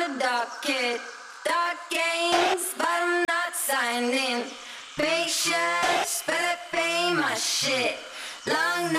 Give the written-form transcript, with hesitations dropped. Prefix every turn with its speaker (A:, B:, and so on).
A: the docket. Dark games, but I'm not signing. Patience, better pay my shit. Long